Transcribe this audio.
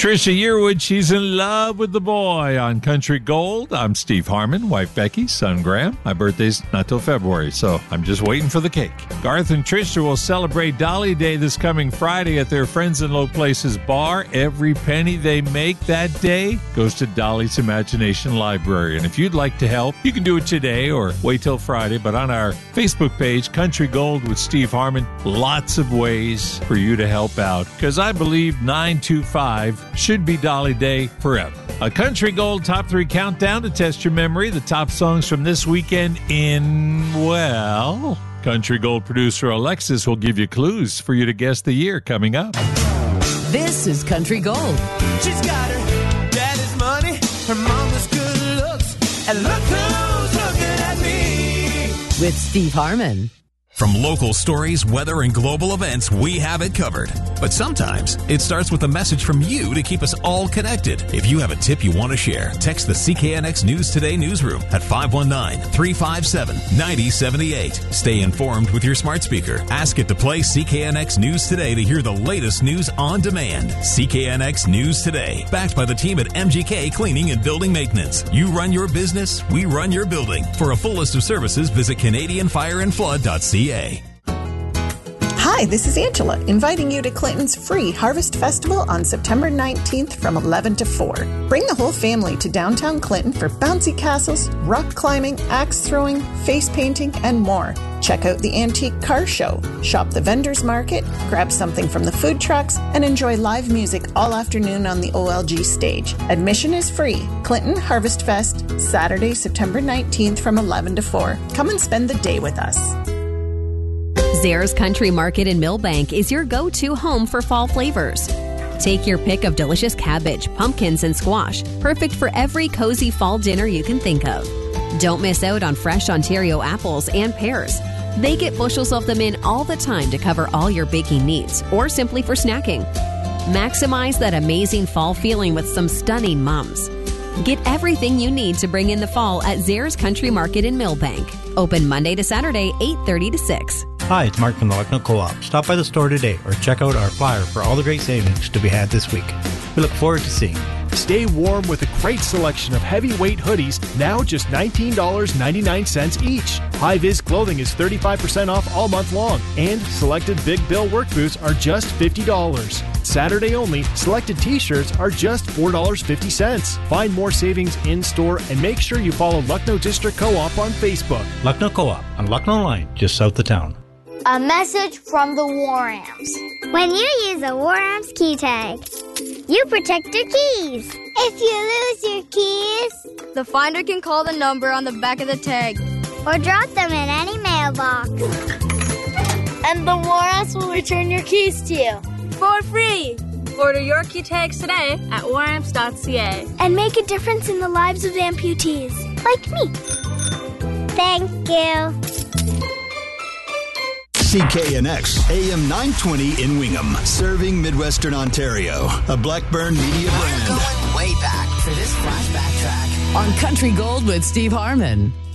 Trisha Yearwood, she's in love with the boy on Country Gold. I'm Steve Harmon, wife Becky, son Graham. My birthday's not till February, so I'm just waiting for the cake. Garth and Trisha will celebrate Dolly Day this coming Friday at their Friends in Low Places bar. Every penny they make that day goes to Dolly's Imagination Library. And if you'd like to help, you can do it today or wait till Friday. But on our Facebook page, Country Gold with Steve Harmon, lots of ways for you to help out. Because I believe 925 should be Dolly Day forever. A Country Gold Top 3 Countdown to test your memory. The top songs from this weekend in, well, Country Gold producer Alexis will give you clues for you to guess the year coming up. This is Country Gold. She's got her daddy's money, her mama's good looks, and look who's looking at me. With Steve Harmon. From local stories, weather, and global events, we have it covered. But sometimes it starts with a message from you to keep us all connected. If you have a tip you want to share, text the CKNX News Today newsroom at 519-357-9078. Stay informed with your smart speaker. Ask it to play CKNX News Today to hear the latest news on demand. CKNX News Today, backed by the team at MGK Cleaning and Building Maintenance. You run your business, we run your building. For a full list of services, visit CanadianFireandFlood.ca. Hi, this is Angela, inviting you to Clinton's free Harvest Festival on September 19th from 11 to 4. Bring the whole family to downtown Clinton for bouncy castles, rock climbing, axe throwing, face painting, and more. Check out the antique car show, shop the vendors market, grab something from the food trucks, and enjoy live music all afternoon on the OLG stage. Admission is free. Clinton Harvest Fest, Saturday, September 19th from 11 to 4. Come and spend the day with us. Zare's Country Market in Millbank is your go-to home for fall flavors. Take your pick of delicious cabbage, pumpkins, and squash, perfect for every cozy fall dinner you can think of. Don't miss out on fresh Ontario apples and pears. They get bushels of them in all the time to cover all your baking needs or simply for snacking. Maximize that amazing fall feeling with some stunning mums. Get everything you need to bring in the fall at Zare's Country Market in Millbank. Open Monday to Saturday, 8:30 to 6. Hi, it's Mark from the Lucknow Co-op. Stop by the store today or check out our flyer for all the great savings to be had this week. We look forward to seeing you. Stay warm with a great selection of heavyweight hoodies, now just $19.99 each. High-vis clothing is 35% off all month long, and selected Big Bill work boots are just $50. Saturday only, selected t-shirts are just $4.50. Find more savings in-store and make sure you follow Lucknow District Co-op on Facebook. Lucknow Co-op on Lucknow Line, just south of town. A message from the War Amps. When you use a War Amps key tag, you protect your keys. If you lose your keys, the finder can call the number on the back of the tag or drop them in any mailbox. And the War Amps will return your keys to you for free. Order your key tags today at waramps.ca and make a difference in the lives of amputees like me. Thank you. CKNX AM 920 in Wingham, serving Midwestern Ontario. A Blackburn Media brand. Going way back for this flashback track on Country Gold with Steve Harmon.